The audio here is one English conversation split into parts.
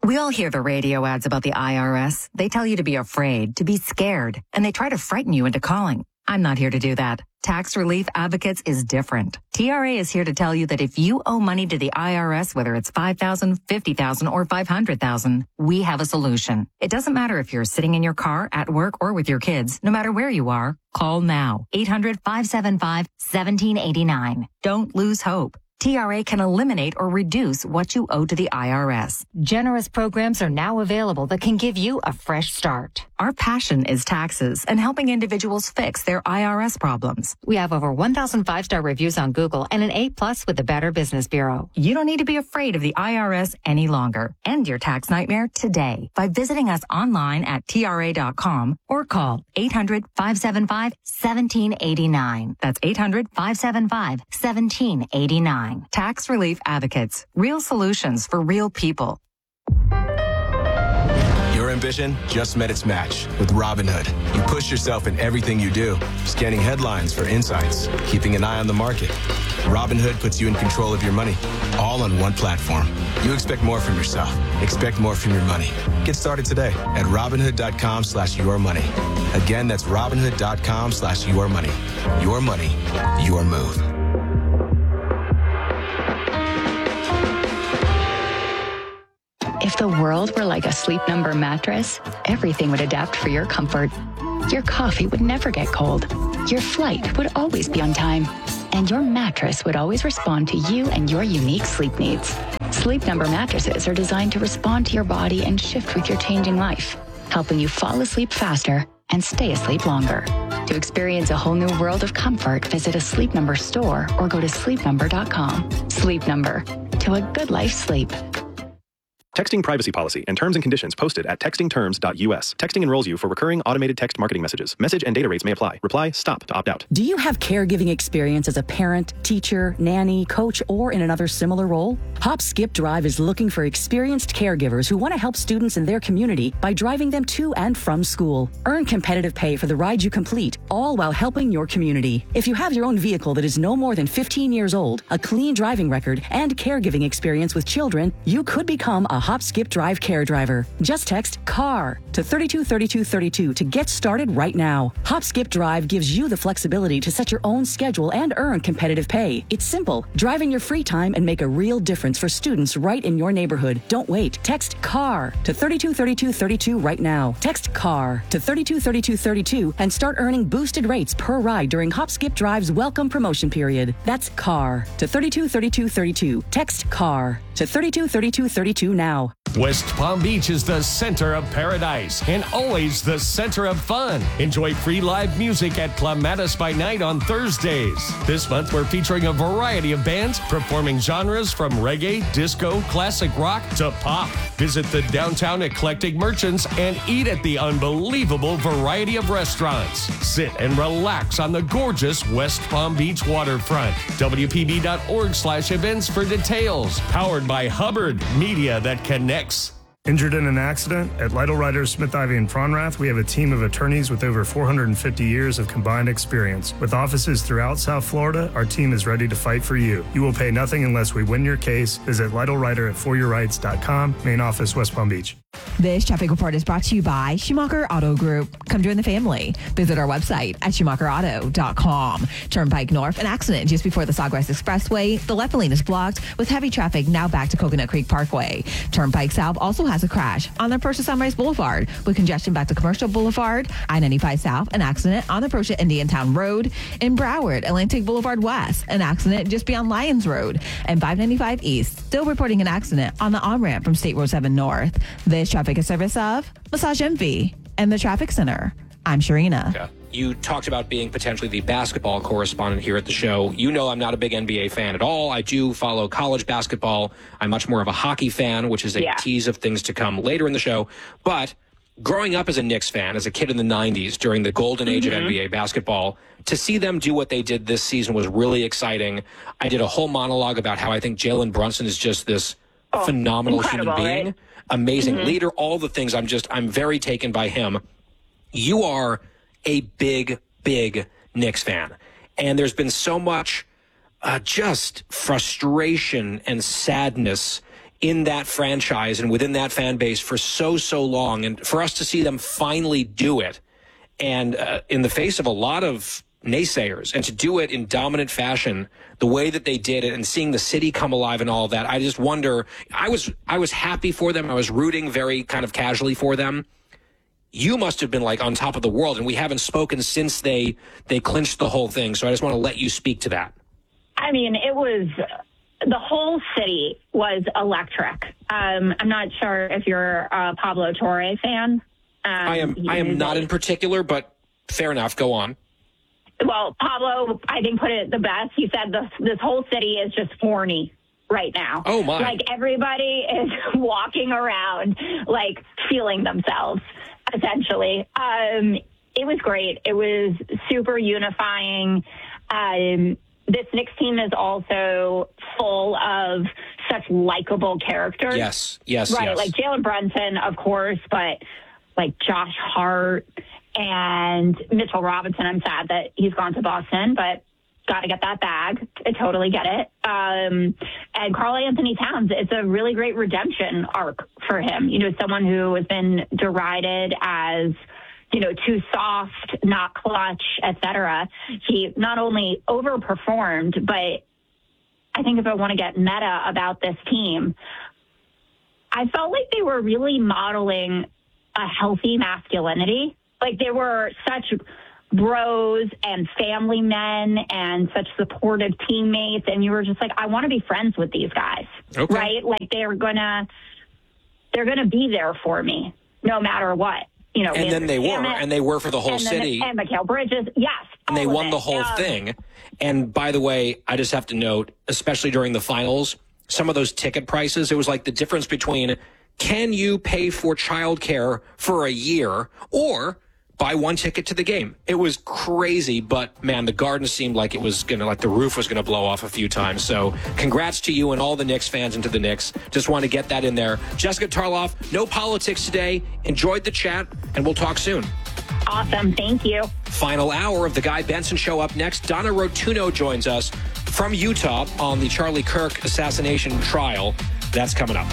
We all hear the radio ads about the IRS. They tell you to be afraid, to be scared, and they try to frighten you into calling. I'm not here to do that. Tax Relief Advocates is different. TRA is here to tell you that if you owe money to the IRS, whether it's $5,000, $50,000, or $500,000, we have a solution. It doesn't matter if you're sitting in your car, at work, or with your kids. No matter where you are, call now. 800-575-1789. Don't lose hope. TRA can eliminate or reduce what you owe to the IRS. Generous programs are now available that can give you a fresh start. Our passion is taxes and helping individuals fix their IRS problems. We have over 1,000 five-star reviews on Google and an A+ with the Better Business Bureau. You don't need to be afraid of the IRS any longer. End your tax nightmare today by visiting us online at TRA.com or call 800-575-1789. That's 800-575-1789. Tax Relief Advocates. Real solutions for real people. Your ambition just met its match with Robinhood. You push yourself in everything you do, scanning headlines for insights, keeping an eye on the market. Robinhood puts you in control of your money, all on one platform. You expect more from yourself. Expect more from your money. Get started today at Robinhood.com/yourmoney. Again, that's Robinhood.com/yourmoney. Your money, your move. If the world were like a Sleep Number mattress, everything would adapt for your comfort. Your coffee would never get cold. Your flight would always be on time. And your mattress would always respond to you and your unique sleep needs. Sleep Number mattresses are designed to respond to your body and shift with your changing life, helping you fall asleep faster and stay asleep longer. To experience a whole new world of comfort, visit a Sleep Number store or go to sleepnumber.com. Sleep Number. To a good life sleep. Texting privacy policy and terms and conditions posted at textingterms.us. Texting enrolls you for recurring automated text marketing messages. Message and data rates may apply. Reply STOP to opt out. Do you have caregiving experience as a parent, teacher, nanny, coach, or in another similar role? Hop Skip Drive is looking for experienced caregivers who want to help students in their community by driving them to and from school. Earn competitive pay for the ride you complete, all while helping your community. If you have your own vehicle that is no more than 15 years old, a clean driving record, and caregiving experience with children, you could become a Hop Skip Drive care driver. Just text CAR to 323232 to get started right now. Hop Skip Drive gives you the flexibility to set your own schedule and earn competitive pay. It's simple. Drive in your free time and make a real difference for students right in your neighborhood. Don't wait. Text CAR to 323232 right now. Text CAR to 323232 and start earning boosted rates per ride during Hop Skip Drive's welcome promotion period. That's CAR to 323232. Text CAR to 323232 now. West Palm Beach is the center of paradise and always the center of fun. Enjoy free live music at Clematis by Night on Thursdays. This month, we're featuring a variety of bands performing genres from reggae, disco, classic rock to pop. Visit the downtown eclectic merchants and eat at the unbelievable variety of restaurants. Sit and relax on the gorgeous West Palm Beach waterfront. WPB.org/events for details. Powered by Hubbard, media that connects. Injured in an accident? At Lytle Writers, Smith, Ivy, and Fronrath, we have a team of attorneys with over 450 years of combined experience. With offices throughout South Florida, our team is ready to fight for you. You will pay nothing unless we win your case. Visit Lytle Writer at foryourrights.com, main office, West Palm Beach. This traffic report is brought to you by Schumacher Auto Group. Come join the family. Visit our website at schumacherauto.com. Turnpike North, an accident just before the Sawgrass Expressway. The left lane is blocked with heavy traffic now back to Coconut Creek Parkway. Turnpike South also has a crash on the approach to Sunrise Boulevard with congestion back to Commercial Boulevard. I-95 South, an accident on the approach to Indiantown Road. In Broward, Atlantic Boulevard West, an accident just beyond Lyons Road. And 595 East, still reporting an accident on the on-ramp from State Road 7 North. This traffic is service of Massage Envy and the Traffic Center. I'm Sharina. Yeah. You talked about being potentially the basketball correspondent here at the show. You know I'm not a big NBA fan at all. I do follow college basketball. I'm much more of a hockey fan, which is a tease of things to come later in the show. But growing up as a Knicks fan, as a kid in the 90s, during the golden age of NBA basketball, to see them do what they did this season was really exciting. I did a whole monologue about how I think Jalen Brunson is just this phenomenal human being. Right? Amazing leader, all the things. I'm very taken by him. You are a big, big Knicks fan. And there's been so much just frustration and sadness in that franchise and within that fan base for so long. And for us to see them finally do it, and in the face of a lot of naysayers, and to do it in dominant fashion the way that they did it, and seeing the city come alive and all of that, I just wonder, I was happy for them. I was rooting very kind of casually for them. You must have been like on top of the world, and we haven't spoken since they clinched the whole thing. So I just want to let you speak to that. I mean, it was, the whole city was electric. I'm not sure if you're a Pablo Torre fan. I am not in particular, but fair enough. Go on. Well, Pablo, I think, put it the best. He said this whole city is just horny right now. Oh, my. Like, everybody is walking around, like, feeling themselves, essentially. It was great. It was super unifying. This Knicks team is also full of such likable characters. Yes. Right, like Jalen Brunson, of course, but like Josh Hart and Mitchell Robinson. I'm sad that he's gone to Boston, but got to get that bag. I totally get it. And Karl-Anthony Towns, it's a really great redemption arc for him. You know, someone who has been derided as, you know, too soft, not clutch, etc. He not only overperformed, but I think if I want to get meta about this team, I felt like they were really modeling a healthy masculinity. Like, they were such bros and family men and such supportive teammates, and you were just like, I want to be friends with these guys. Okay. Right? Like, they're gonna be there for me no matter what. You know, and then they were for the whole city. And Mikal Bridges, yes. And they won the whole thing. And by the way, I just have to note, especially during the finals, some of those ticket prices, it was like the difference between, can you pay for childcare for a year or buy one ticket to the game? It was crazy, but man, the Garden seemed like it was going to, like the roof was going to blow off a few times. So congrats to you and all the Knicks fans and to the Knicks. Just want to get that in there. Jessica Tarloff, no politics today. Enjoyed the chat, and we'll talk soon. Awesome. Thank you. Final hour of the Guy Benson Show up next. Donna Rotuno joins us from Utah on the Charlie Kirk assassination trial. That's coming up.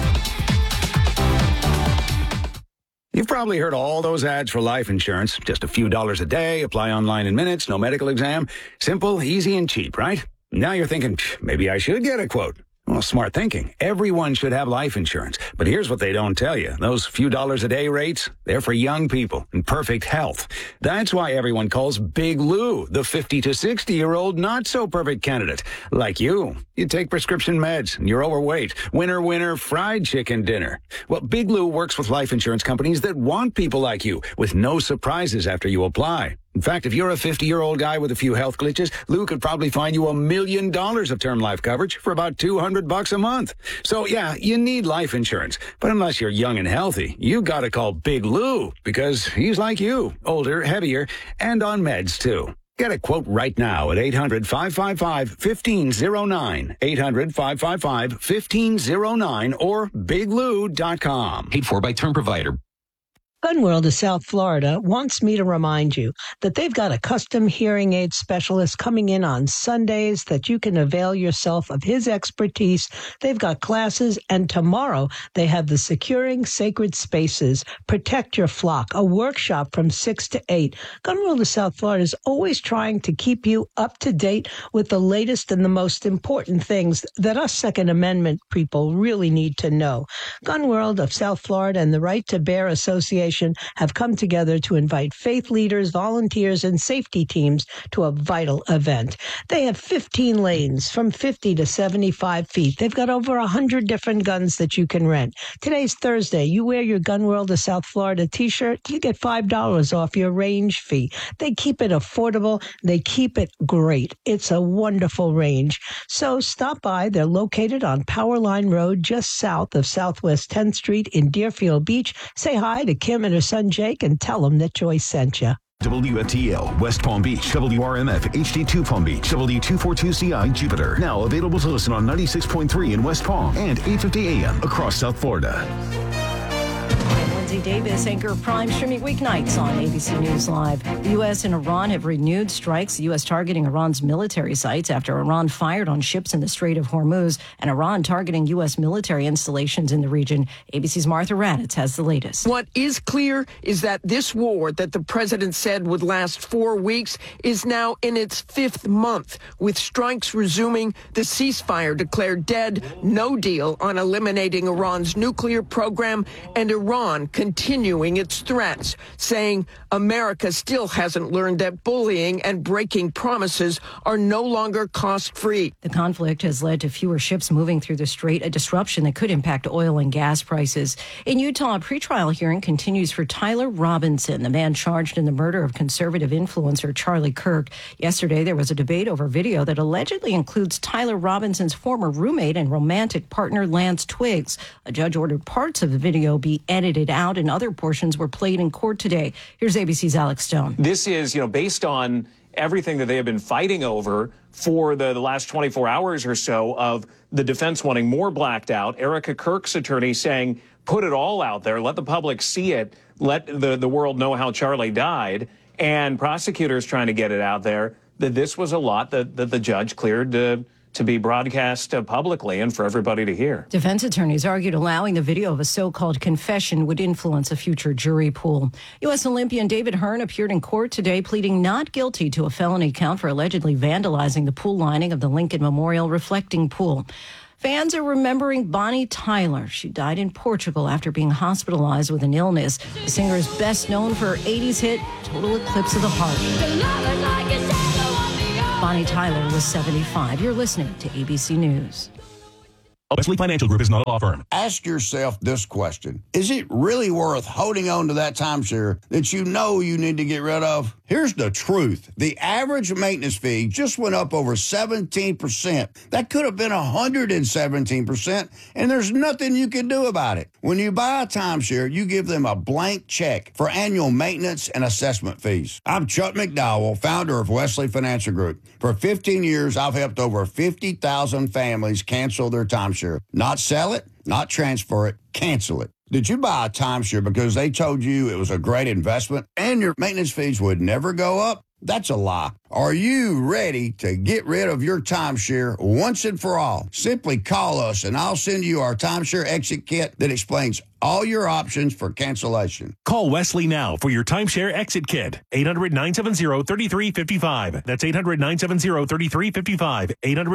You've probably heard all those ads for life insurance. Just a few dollars a day, apply online in minutes, no medical exam. Simple, easy, and cheap, right? Now you're thinking, maybe I should get a quote. Well, smart thinking. Everyone should have life insurance. But here's what they don't tell you. Those few dollars a day rates, they're for young people in perfect health. That's why everyone calls Big Lou the 50 to 60-year-old not-so-perfect candidate. Like you. You take prescription meds, and you're overweight. Winner, fried chicken dinner. Well, Big Lou works with life insurance companies that want people like you, with no surprises after you apply. In fact, if you're a 50-year-old guy with a few health glitches, Lou could probably find you $1 million of term life coverage for about $200 a month. So, yeah, you need life insurance. But unless you're young and healthy, you gotta call Big Lou, because he's like you, older, heavier, and on meds, too. Get a quote right now at 800-555-1509, 800-555-1509, or biglou.com. Paid for by term provider. Gun World of South Florida wants me to remind you that they've got a custom hearing aid specialist coming in on Sundays that you can avail yourself of his expertise. They've got classes, and tomorrow they have the Securing Sacred Spaces, Protect Your Flock, a workshop from 6 to 8. Gun World of South Florida is always trying to keep you up to date with the latest and the most important things that us Second Amendment people really need to know. Gun World of South Florida and the Right to Bear Association have come together to invite faith leaders, volunteers, and safety teams to a vital event. They have 15 lanes from 50 to 75 feet. They've got over 100 different guns that you can rent. Today's Thursday. You wear your Gun World of South Florida t-shirt, you get $5 off your range fee. They keep it affordable. They keep it great. It's a wonderful range. So stop by. They're located on Powerline Road, just south of Southwest 10th Street in Deerfield Beach. Say hi to Kim and her son Jake and tell them that Joyce sent you. WFTL, West Palm Beach, WRMF, HD2 Palm Beach, W242CI, Jupiter. Now available to listen on 96.3 in West Palm and 850 AM across South Florida. Mackenzie Davis, anchor of Prime, streaming weeknights on ABC News Live. The U.S. and Iran have renewed strikes, the U.S. targeting Iran's military sites after Iran fired on ships in the Strait of Hormuz, and Iran targeting U.S. military installations in the region. ABC's Martha Raddatz has the latest. What is clear is that this war that the president said would last 4 weeks is now in its 5th month, with strikes resuming, the ceasefire declared dead, no deal on eliminating Iran's nuclear program, and Iran continuing its threats, saying America still hasn't learned that bullying and breaking promises are no longer cost-free. The conflict has led to fewer ships moving through the strait, a disruption that could impact oil and gas prices. In Utah, a pretrial hearing continues for Tyler Robinson, the man charged in the murder of conservative influencer Charlie Kirk. Yesterday, there was a debate over video that allegedly includes Tyler Robinson's former roommate and romantic partner, Lance Twiggs. A judge ordered parts of the video be edited out, and other portions were played in court today. Here's ABC's Alex Stone. This is, based on everything that they have been fighting over for the last 24 hours or so, of the defense wanting more blacked out. Erica Kirk's attorney saying, put it all out there, let the public see it, let the world know how Charlie died, and prosecutors trying to get it out there that this was a lot that the judge cleared to be broadcast publicly and for everybody to hear. Defense attorneys argued allowing the video of a so-called confession would influence a future jury pool. U.S. Olympian David Hearn appeared in court today pleading not guilty to a felony count for allegedly vandalizing the pool lining of the Lincoln Memorial Reflecting Pool. Fans are remembering Bonnie Tyler. She died in Portugal after being hospitalized with an illness. The singer is best known for her 80s hit, Total Eclipse of the Heart. Bonnie Tyler was 75. You're listening to ABC News. Wesley Financial Group is not a law firm. Ask yourself this question. Is it really worth holding on to that timeshare that you know you need to get rid of? Here's the truth. The average maintenance fee just went up over 17%. That could have been 117%, and there's nothing you can do about it. When you buy a timeshare, you give them a blank check for annual maintenance and assessment fees. I'm Chuck McDowell, founder of Wesley Financial Group. For 15 years, I've helped over 50,000 families cancel their timeshare. Not sell it, not transfer it, cancel it. Did you buy a timeshare because they told you it was a great investment and your maintenance fees would never go up? That's a lie. Are you ready to get rid of your timeshare once and for all? Simply call us and I'll send you our timeshare exit kit that explains all your options for cancellation. Call Wesley now for your timeshare exit kit. 800-970-3355. That's 800-970-3355.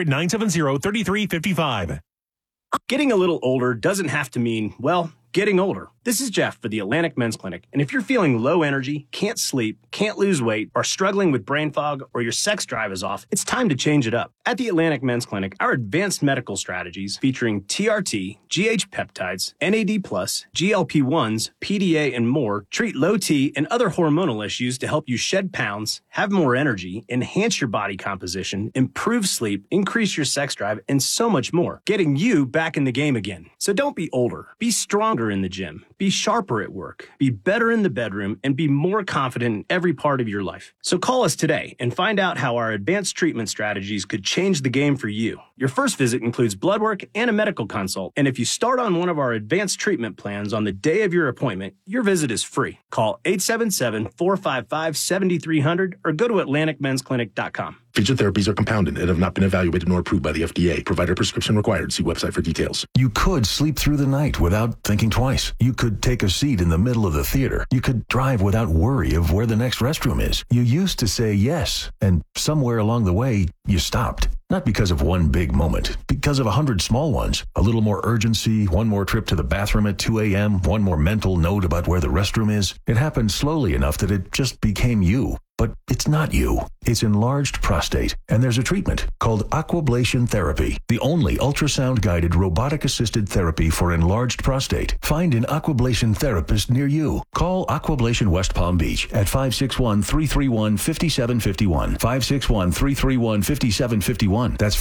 800-970-3355. Getting a little older doesn't have to mean, well, getting older. This is Jeff for the Atlantic Men's Clinic, and if you're feeling low energy, can't sleep, can't lose weight, are struggling with brain fog, or your sex drive is off, it's time to change it up. At the Atlantic Men's Clinic, our advanced medical strategies featuring TRT, GH peptides, NAD+, GLP-1s, PDA, and more treat low T and other hormonal issues to help you shed pounds, have more energy, enhance your body composition, improve sleep, increase your sex drive, and so much more, getting you back in the game again. So don't be older. Be stronger in the gym. Be sharper at work, be better in the bedroom, and be more confident in every part of your life. So call us today and find out how our advanced treatment strategies could change the game for you. Your first visit includes blood work and a medical consult, and if you start on one of our advanced treatment plans on the day of your appointment, your visit is free. Call 877-455-7300 or go to AtlanticMen'sClinic.com. Phagia therapies are compounded and have not been evaluated nor approved by the FDA. Provider prescription required. See website for details. You could sleep through the night without thinking twice. You could take a seat in the middle of the theater. You could drive without worry of where the next restroom is. You used to say yes, and somewhere along the way, you stopped. Not because of one big moment, because of 100 small ones. A little more urgency, one more trip to the bathroom at 2 a.m., one more mental note about where the restroom is. It happened slowly enough that it just became you. But it's not you. It's enlarged prostate. And there's a treatment called Aquablation Therapy, the only ultrasound-guided robotic-assisted therapy for enlarged prostate. Find an Aquablation therapist near you. Call Aquablation West Palm Beach at 561-331-5751. 561-331-5751. That's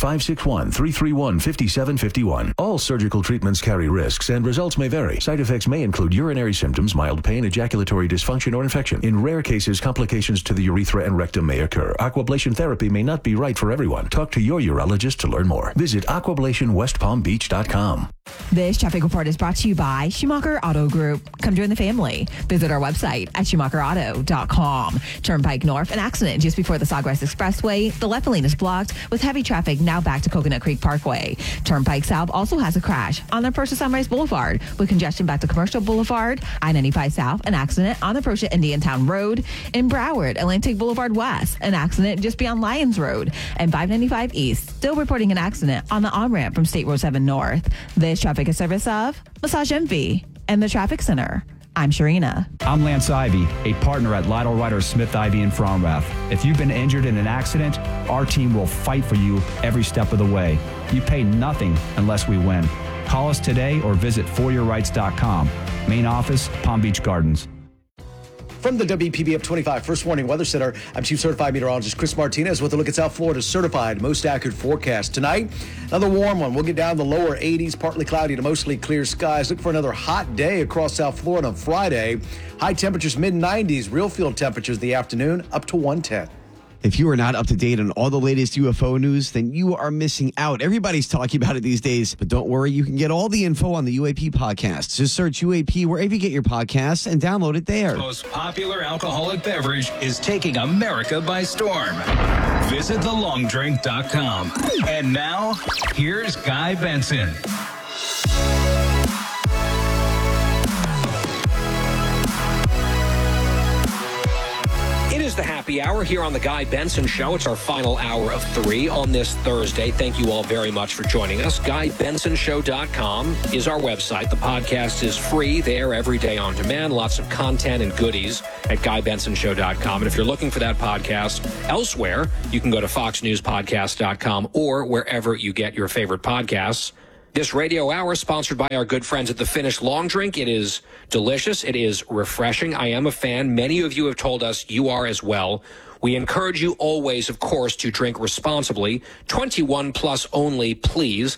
561-331-5751. All surgical treatments carry risks and results may vary. Side effects may include urinary symptoms, mild pain, ejaculatory dysfunction, or infection. In rare cases, complications to the urethra and rectum may occur. Aquablation therapy may not be right for everyone. Talk to your urologist to learn more. Visit aquablationwestpalmbeach.com. This traffic report is brought to you by Schumacher Auto Group. Come join the family. Visit our website at SchumacherAuto.com. Turnpike North, an accident just before the Sawgrass Expressway. The left lane is blocked with heavy traffic now back to Coconut Creek Parkway. Turnpike South also has a crash on the approach to Sunrise Boulevard with congestion back to Commercial Boulevard. I-95 South, an accident on the approach to Indiantown Road. In Broward, Atlantic Boulevard West, an accident just beyond Lyons Road. And 595 East, still reporting an accident on the on-ramp from State Road 7 North. This traffic is service of Massage Envy and the Traffic Center. I'm Sharina. I'm Lance Ivy, a partner at Lytle Ryder Smith Ivy in Fromrath. If you've been injured in an accident, our team will fight for you every step of the way. You pay nothing unless we win. Call us today or visit foryourrights.com. Main office, Palm Beach Gardens. From the WPBF 25 First Warning Weather Center, I'm Chief Certified Meteorologist Chris Martinez with a look at South Florida's certified most accurate forecast. Tonight, another warm one. We'll get down the lower 80s, partly cloudy to mostly clear skies. Look for another hot day across South Florida on Friday. High temperatures mid-90s, real field temperatures in the afternoon up to 110. If you are not up to date on all the latest UFO news, then you are missing out. Everybody's talking about it these days, but don't worry, you can get all the info on the UAP podcast. Just search UAP wherever you get your podcasts and download it there. The most popular alcoholic beverage is taking America by storm. Visit thelongdrink.com. And now, here's Guy Benson. It is the happy hour here on the Guy Benson Show. It's our final hour of 3 on this Thursday. Thank you all very much for joining us. GuyBensonShow.com is our website. The podcast is free there every day on demand. Lots of content and goodies at GuyBensonShow.com. And if you're looking for that podcast elsewhere, you can go to FoxNewsPodcast.com or wherever you get your favorite podcasts. This radio hour is sponsored by our good friends at the Finnish Long Drink. It is delicious. It is refreshing. I am a fan. Many of you have told us you are as well. We encourage you always, of course, to drink responsibly. 21 plus only, please.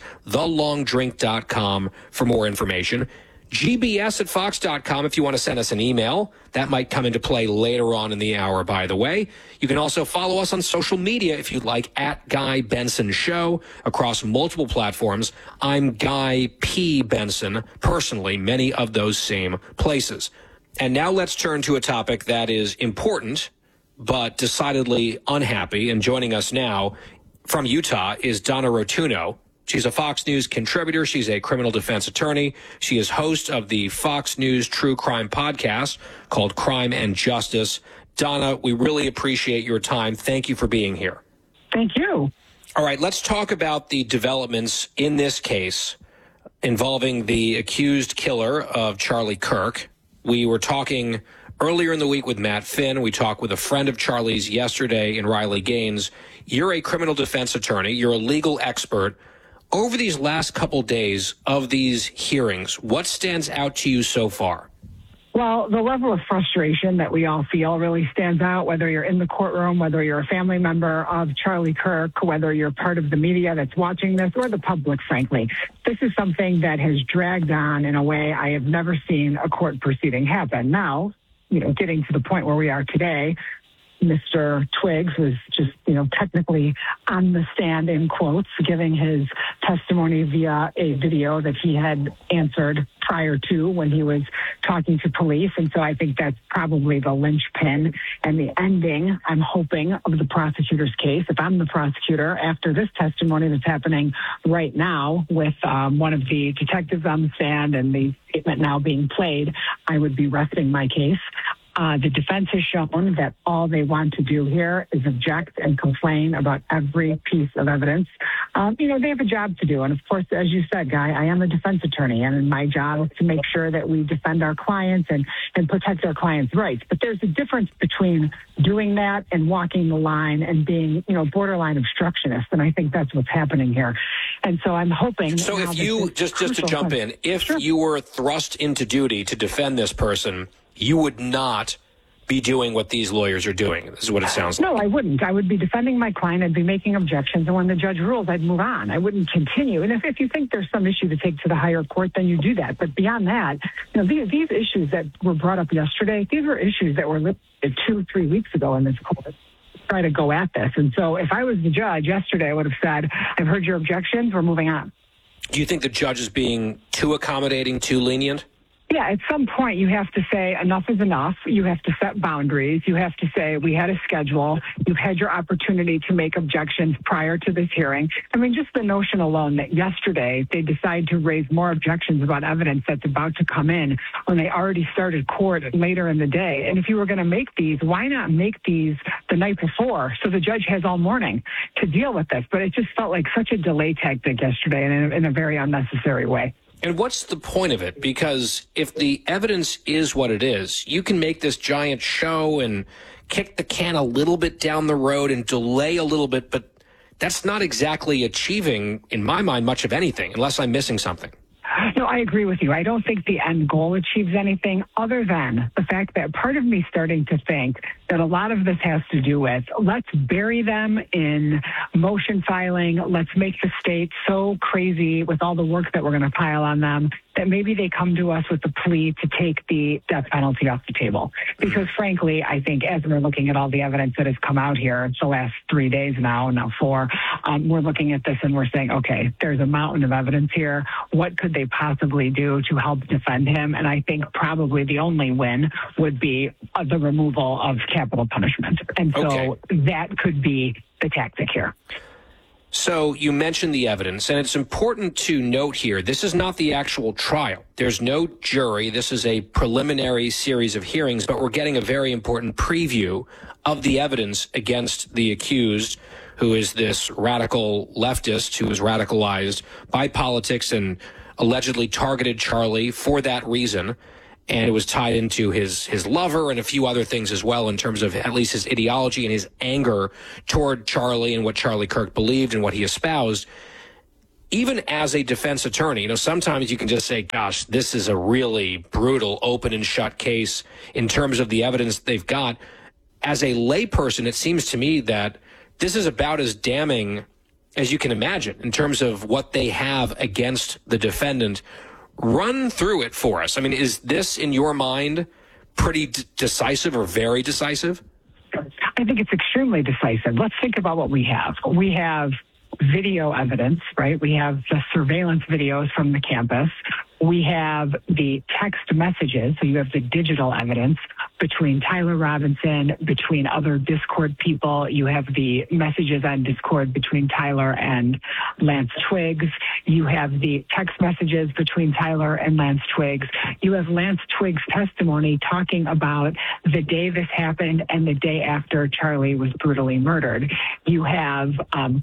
TheLongDrink.com for more information. GBS at Fox.com if you want to send us an email. That might come into play later on in the hour, by the way. You can also follow us on social media if you'd like, at Guy Benson Show, across multiple platforms. I'm Guy P. Benson, personally, many of those same places. And now let's turn to a topic that is important, but decidedly unhappy. And joining us now from Utah is Donna Rotuno. She's a Fox News contributor. She's a criminal defense attorney. She is host of the Fox News True Crime podcast called Crime and Justice. Donna, we really appreciate your time. Thank you for being here. Thank you. All right, let's talk about the developments in this case involving the accused killer of Charlie Kirk. We were talking earlier in the week with Matt Finn. We talked with a friend of Charlie's yesterday in Riley Gaines. You're a criminal defense attorney. You're a legal expert. Over these last couple days of these hearings, what stands out to you so far? Well, the level of frustration that we all feel really stands out, whether you're in the courtroom, whether you're a family member of Charlie Kirk, whether you're part of the media that's watching this, or the public, frankly. This is something that has dragged on in a way I have never seen a court proceeding happen. Now, getting to the point where we are today, Mr. Twiggs was just, technically on the stand, in quotes, giving his testimony via a video that he had answered prior to when he was talking to police. And so I think that's probably the linchpin and the ending, I'm hoping, of the prosecutor's case. If I'm the prosecutor, after this testimony that's happening right now with one of the detectives on the stand and the statement now being played, I would be resting my case. The defense has shown that all they want to do here is object and complain about every piece of evidence. They have a job to do. And of course, as you said, Guy, I am a defense attorney, and my job is to make sure that we defend our clients and protect our clients' rights. But there's a difference between doing that and walking the line and being, borderline obstructionist. And I think that's what's happening here. And so I'm hoping. So if you, just to jump in, if you were thrust into duty to defend this person, you would not be doing what these lawyers are doing. This is what it sounds like. No, I wouldn't. I would be defending my client. I'd be making objections. And when the judge rules, I'd move on. I wouldn't continue. And if you think there's some issue to take to the higher court, then you do that. But beyond that, these issues that were brought up yesterday, these were issues that were listed 2-3 weeks ago in this court. Try to go at this. And so if I was the judge yesterday, I would have said, I've heard your objections. We're moving on. Do you think the judge is being too accommodating, too lenient? Yeah, at some point you have to say enough is enough. You have to set boundaries. You have to say we had a schedule. You've had your opportunity to make objections prior to this hearing. I mean, just the notion alone that yesterday they decide to raise more objections about evidence that's about to come in when they already started court later in the day. And if you were going to make these, why not make these the night before so the judge has all morning to deal with this? But it just felt like such a delay tactic yesterday and in a very unnecessary way. And what's the point of it? Because if the evidence is what it is, you can make this giant show and kick the can a little bit down the road and delay a little bit, but that's not exactly achieving, in my mind, much of anything, unless I'm missing something. No, I agree with you. I don't think the end goal achieves anything other than the fact that part of me starting to think that a lot of this has to do with let's bury them in motion filing. Let's make the state so crazy with all the work that we're going to pile on them that maybe they come to us with a plea to take the death penalty off the table. Because frankly, I think as we're looking at all the evidence that has come out here, it's the last 3 days now 4, we're looking at this and we're saying, okay, there's a mountain of evidence here. What could they possibly do to help defend him? And I think probably the only win would be the removal of capital punishment. And so that could be the tactic here. So you mentioned the evidence, and it's important to note here, this is not the actual trial. There's no jury. This is a preliminary series of hearings, but we're getting a very important preview of the evidence against the accused, who is this radical leftist who was radicalized by politics and allegedly targeted Charlie for that reason. And it was tied into his lover and a few other things as well in terms of at least his ideology and his anger toward Charlie and what Charlie Kirk believed and what he espoused. Even as a defense attorney, sometimes you can just say, gosh, this is a really brutal, open and shut case in terms of the evidence they've got. As a layperson, it seems to me that this is about as damning as you can imagine in terms of what they have against the defendant. Run through it for us. I mean, is this, in your mind, pretty decisive or very decisive? I think it's extremely decisive. Let's think about what we have. We have video evidence, right? We have the surveillance videos from the campus. We have the text messages, so you have the digital evidence between Tyler Robinson, between other Discord people. You have the messages on Discord between Tyler and Lance Twiggs. You have the text messages between Tyler and Lance Twiggs. You have Lance Twiggs' testimony talking about the day this happened and the day after Charlie was brutally murdered. You have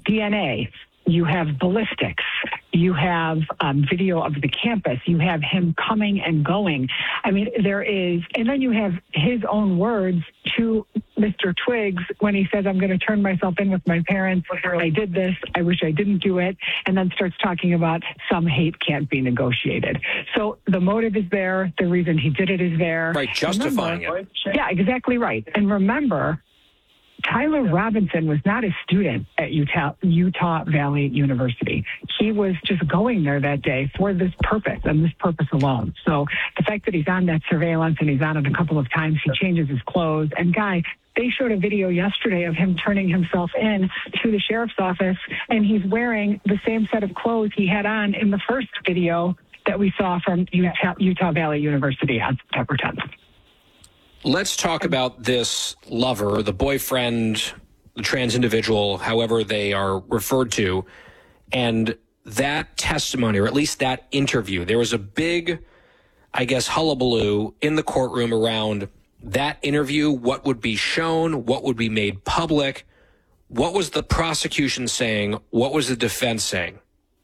DNA. You have ballistics. You have video of the campus. You have him coming and going. I mean, there is, and then you have his own words to Mr. Twiggs when he says, I'm going to turn myself in with my parents. I did this. I wish I didn't do it. And then starts talking about some hate can't be negotiated. So the motive is there. The reason he did it is there. Right, justifying it. Yeah, exactly right. And remember, Tyler Robinson was not a student at Utah Valley University. He was just going there that day for this purpose and this purpose alone. So the fact that he's on that surveillance and he's on it a couple of times, he changes his clothes. And Guy, they showed a video yesterday of him turning himself in to the sheriff's office, and he's wearing the same set of clothes he had on in the first video that we saw from Utah Valley University on September 10th. Let's talk about this lover, the boyfriend, the trans individual, however they are referred to, and that testimony, or at least that interview. There was a big, I guess, hullabaloo in the courtroom around that interview, what would be shown, what would be made public. What was the prosecution saying? What was the defense saying?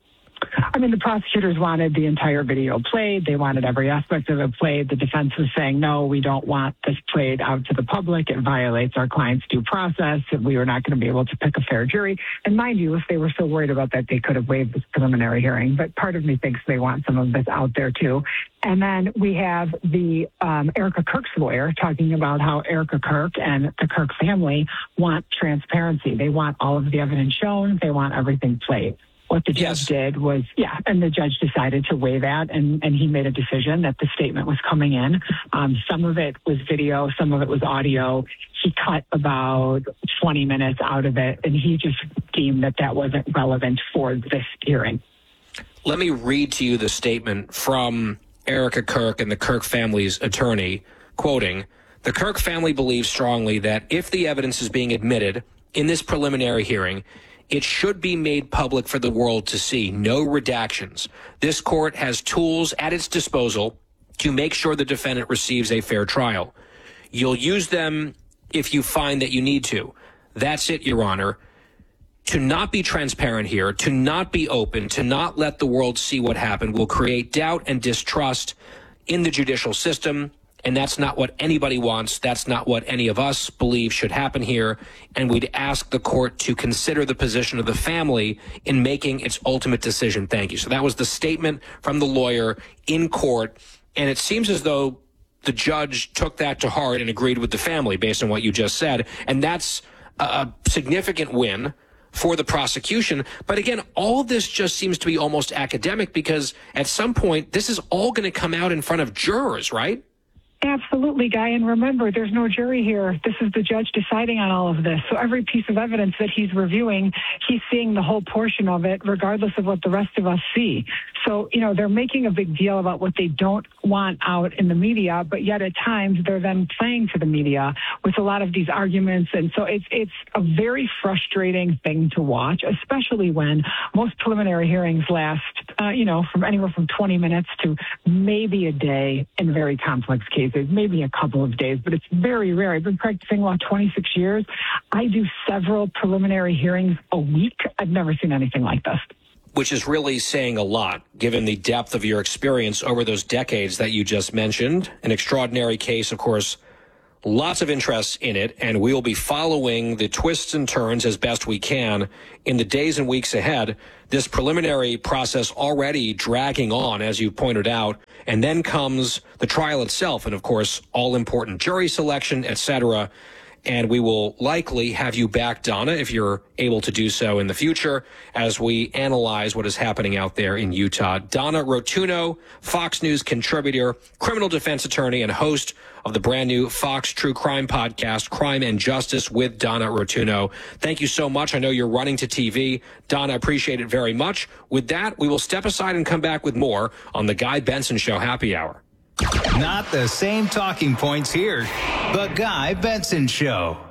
I mean, the prosecutors wanted the entire video played. They wanted every aspect of it played. The defense was saying, no, we don't want this played out to the public. It violates our client's due process. We were not going to be able to pick a fair jury. And mind you, if they were so worried about that, they could have waived this preliminary hearing. But part of me thinks they want some of this out there, too. And then we have the Erica Kirk's lawyer talking about how Erica Kirk and the Kirk family want transparency. They want all of the evidence shown. They want everything played. What the judge did was, and the judge decided to weigh that, and he made a decision that the statement was coming in. Some of it was video, some of it was audio. He cut about 20 minutes out of it, and he just deemed that that wasn't relevant for this hearing. Let me read to you the statement from Erica Kirk and the Kirk family's attorney, quoting, "The Kirk family believes strongly that if the evidence is being admitted in this preliminary hearing, it should be made public for the world to see. No redactions. This court has tools at its disposal to make sure the defendant receives a fair trial. You'll use them if you find that you need to. That's it, Your Honor. To not be transparent here, to not be open, to not let the world see what happened will create doubt and distrust in the judicial system. And that's not what anybody wants. That's not what any of us believe should happen here. And we'd ask the court to consider the position of the family in making its ultimate decision. Thank you." So that was the statement from the lawyer in court. And it seems as though the judge took that to heart and agreed with the family based on what you just said. And that's a significant win for the prosecution. But again, all of this just seems to be almost academic because at some point, this is all going to come out in front of jurors, right? Absolutely, Guy. And remember, there's no jury here. This is the judge deciding on all of this. So every piece of evidence that he's reviewing, he's seeing the whole portion of it, regardless of what the rest of us see. So, they're making a big deal about what they don't want out in the media, but yet at times they're then playing to the media with a lot of these arguments. And so it's a very frustrating thing to watch, especially when most preliminary hearings last, from anywhere from 20 minutes to maybe a day in very complex cases, maybe a couple of days, but it's very rare. I've been practicing law 26 years. I do several preliminary hearings a week. I've never seen anything like this. Which is really saying a lot, given the depth of your experience over those decades that you just mentioned. An extraordinary case, of course, lots of interest in it, and we will be following the twists and turns as best we can in the days and weeks ahead. This preliminary process already dragging on, as you pointed out, and then comes the trial itself, and of course, all important jury selection, etc. And we will likely have you back, Donna, if you're able to do so in the future, as we analyze what is happening out there in Utah. Donna Rotunno, Fox News contributor, criminal defense attorney, and host of the brand new Fox True Crime podcast, Crime and Justice with Donna Rotunno. Thank you so much. I know you're running to TV. Donna, appreciate it very much. With that, we will step aside and come back with more on the Guy Benson Show Happy Hour. Not the same talking points here. The Guy Benson Show.